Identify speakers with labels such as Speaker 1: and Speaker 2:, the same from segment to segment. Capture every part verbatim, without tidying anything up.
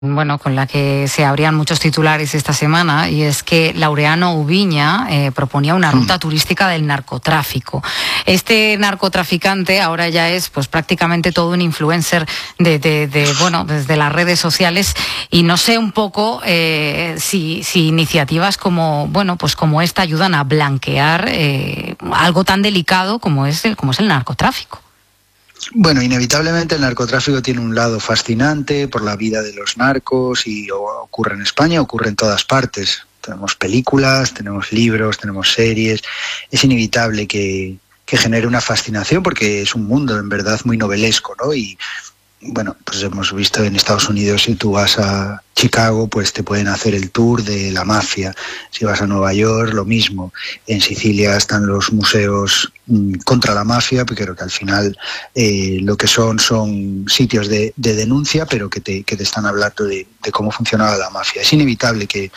Speaker 1: Bueno, con la que se abrían muchos titulares esta semana, y es que Laureano Ubiña eh, proponía una ruta turística del narcotráfico. Este narcotraficante ahora ya es pues prácticamente todo un influencer de, de, de bueno, desde las redes sociales, y no sé un poco eh, si, si iniciativas como bueno pues como esta ayudan a blanquear eh, algo tan delicado como es el, como es el narcotráfico.
Speaker 2: Bueno, inevitablemente el narcotráfico tiene un lado fascinante por la vida de los narcos, y ocurre en España, ocurre en todas partes. Tenemos películas, tenemos libros, tenemos series. Es inevitable que, que genere una fascinación porque es un mundo en verdad muy novelesco, ¿no? Y bueno, pues hemos visto en Estados Unidos, si tú vas a Chicago, pues te pueden hacer el tour de la mafia. Si vas a Nueva York, lo mismo. En Sicilia están los museos mmm, contra la mafia, porque creo que al final eh, lo que son son sitios de, de denuncia, pero que te, que te están hablando de, de cómo funcionaba la mafia. Es inevitable que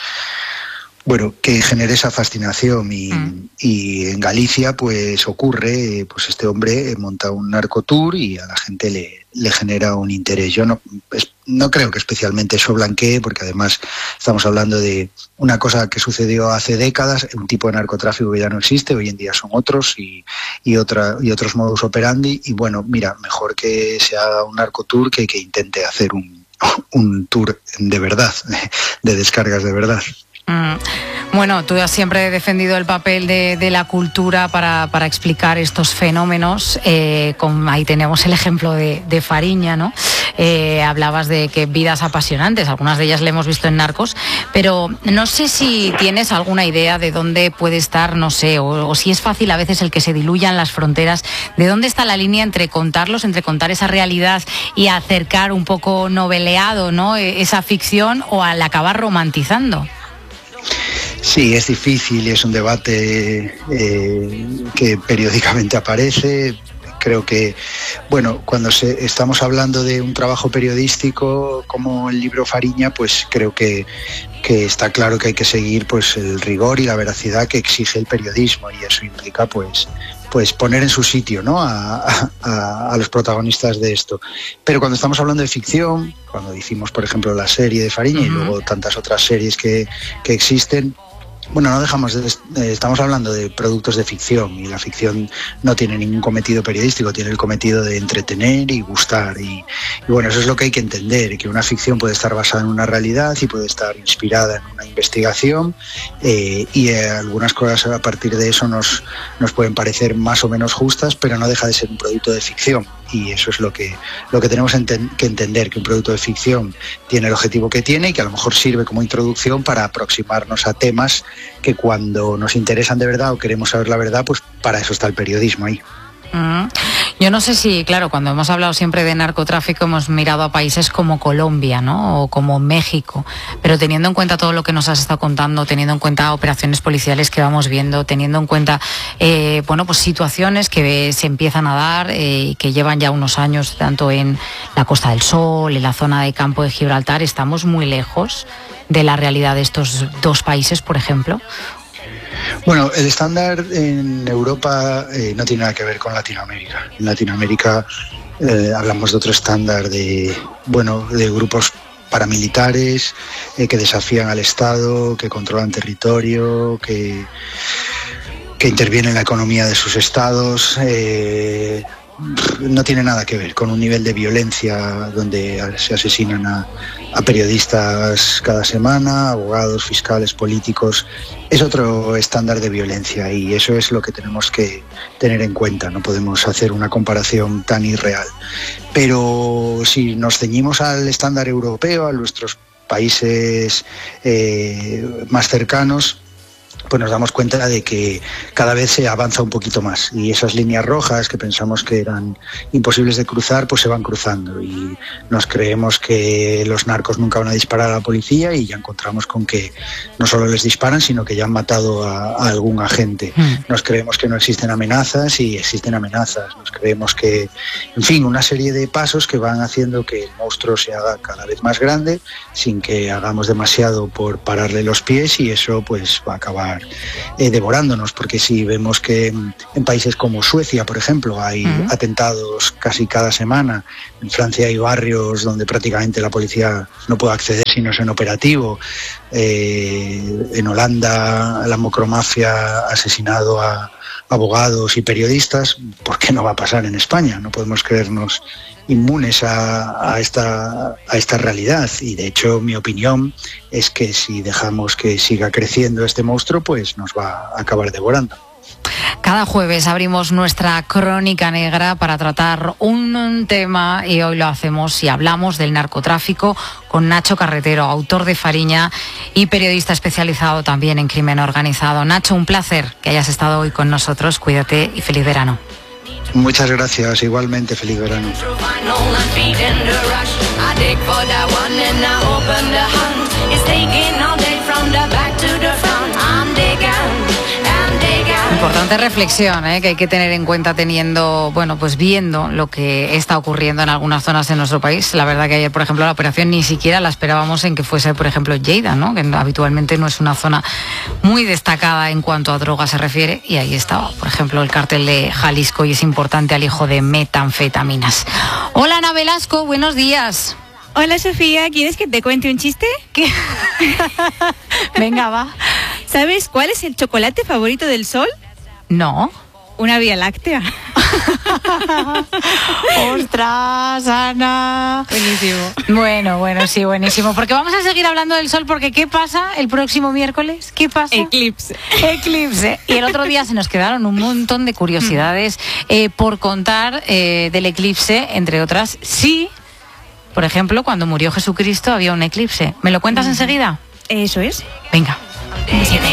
Speaker 2: Bueno, que genere esa fascinación y, mm. y en Galicia pues ocurre, pues este hombre monta un narcotour y a la gente le, le genera un interés. Yo no, es, no creo que especialmente eso blanquee, porque además estamos hablando de una cosa que sucedió hace décadas, un tipo de narcotráfico que ya no existe, hoy en día son otros y, y, otra, y otros modus operandi, y bueno, mira, mejor que se haga un narcotour que que intente hacer un, un tour de verdad, de descargas de verdad.
Speaker 1: Mm. Bueno, tú has siempre defendido el papel de, de la cultura para, para explicar estos fenómenos. Eh, con, ahí tenemos el ejemplo de, de Fariña, ¿no? Eh, hablabas de que vidas apasionantes, algunas de ellas le hemos visto en Narcos, pero no sé si tienes alguna idea de dónde puede estar, no sé, o, o si es fácil a veces el que se diluyan las fronteras, de dónde está la línea entre contarlos, entre contar esa realidad y acercar un poco noveleado, ¿no?, esa ficción, o al acabar romantizando.
Speaker 2: Sí, es difícil y es un debate eh, que periódicamente aparece. Creo que, bueno, cuando se, estamos hablando de un trabajo periodístico como el libro Fariña, pues creo que, que está claro que hay que seguir pues el rigor y la veracidad que exige el periodismo, y eso implica pues pues poner en su sitio, ¿no?, a, a, a los protagonistas de esto. Pero cuando estamos hablando de ficción, cuando hicimos, por ejemplo, la serie de Fariña, uh-huh, y luego tantas otras series que, que existen, bueno, no dejamos de, eh, estamos hablando de productos de ficción, y la ficción no tiene ningún cometido periodístico, tiene el cometido de entretener y gustar, y, y bueno, eso es lo que hay que entender, que una ficción puede estar basada en una realidad y puede estar inspirada en una investigación, eh, y eh, algunas cosas a partir de eso nos, nos pueden parecer más o menos justas, pero no deja de ser un producto de ficción. Y eso es lo que, lo que tenemos enten- que entender, que un producto de ficción tiene el objetivo que tiene, y que a lo mejor sirve como introducción para aproximarnos a temas que cuando nos interesan de verdad o queremos saber la verdad, pues para eso está el periodismo ahí.
Speaker 1: Mm. Yo no sé si, claro, cuando hemos hablado siempre de narcotráfico hemos mirado a países como Colombia, ¿no?, o como México, pero teniendo en cuenta todo lo que nos has estado contando, teniendo en cuenta operaciones policiales que vamos viendo, teniendo en cuenta eh, bueno, pues situaciones que se empiezan a dar eh, y que llevan ya unos años, tanto en la Costa del Sol, en la zona de Campo de Gibraltar, estamos muy lejos de la realidad de estos dos países, por ejemplo.
Speaker 2: Bueno, el estándar en Europa eh, no tiene nada que ver con Latinoamérica. En Latinoamérica eh, hablamos de otro estándar de, bueno, de grupos paramilitares eh, que desafían al Estado, que controlan territorio, que, que intervienen en la economía de sus estados. Eh, no tiene nada que ver con un nivel de violencia donde se asesinan a, a periodistas cada semana, abogados, fiscales, políticos. Es otro estándar de violencia, y eso es lo que tenemos que tener en cuenta. No podemos hacer una comparación tan irreal. Pero si nos ceñimos al estándar europeo, a nuestros países eh, más cercanos, pues nos damos cuenta de que cada vez se avanza un poquito más, y esas líneas rojas que pensamos que eran imposibles de cruzar, pues se van cruzando, y nos creemos que los narcos nunca van a disparar a la policía, y ya encontramos con que no solo les disparan, sino que ya han matado a, a algún agente. Mm. Nos creemos que no existen amenazas, y existen amenazas. Nos creemos que, en fin, una serie de pasos que van haciendo que el monstruo se haga cada vez más grande, sin que hagamos demasiado por pararle los pies, y eso pues va a acabar acabar eh, devorándonos, porque si vemos que en países como Suecia, por ejemplo, hay uh-huh. atentados casi cada semana, en Francia hay barrios donde prácticamente la policía no puede acceder si no es en operativo, eh, en Holanda la micromafia ha asesinado a abogados y periodistas, ¿por qué no va a pasar en España? No podemos creernos inmunes a, a, esta, a esta realidad, y de hecho mi opinión es que si dejamos que siga creciendo este monstruo, pues nos va a acabar devorando.
Speaker 1: Cada jueves abrimos nuestra crónica negra para tratar un tema, y hoy lo hacemos y hablamos del narcotráfico con Nacho Carretero, autor de Fariña y periodista especializado también en crimen organizado. Nacho, un placer que hayas estado hoy con nosotros. Cuídate y feliz verano.
Speaker 2: Muchas gracias, igualmente feliz verano.
Speaker 1: Importante reflexión, ¿eh? Que hay que tener en cuenta teniendo, bueno, pues viendo lo que está ocurriendo en algunas zonas de nuestro país. La verdad que ayer, por ejemplo, la operación ni siquiera la esperábamos en que fuese, por ejemplo, Lleida, ¿no? Que habitualmente no es una zona muy destacada en cuanto a droga se refiere, y ahí estaba, por ejemplo, el cártel de Jalisco, y es importante al hijo de metanfetaminas. Hola, Ana Velasco, buenos días.
Speaker 3: Hola, Sofía, ¿quieres que te cuente un chiste?
Speaker 1: ¿Qué? Venga, va.
Speaker 3: ¿Sabes cuál es el chocolate favorito del sol?
Speaker 1: No.
Speaker 3: Una Vía Láctea.
Speaker 1: ¡Ostras, Ana!
Speaker 3: Buenísimo.
Speaker 1: Bueno, bueno, sí, buenísimo. Porque vamos a seguir hablando del sol, porque ¿qué pasa el próximo miércoles? ¿Qué pasa?
Speaker 3: Eclipse.
Speaker 1: Eclipse. Y el otro día se nos quedaron un montón de curiosidades eh, por contar eh, del eclipse, entre otras. Sí, por ejemplo, cuando murió Jesucristo había un eclipse. ¿Me lo cuentas mm. enseguida?
Speaker 3: Eso es.
Speaker 1: Venga.
Speaker 3: Siete.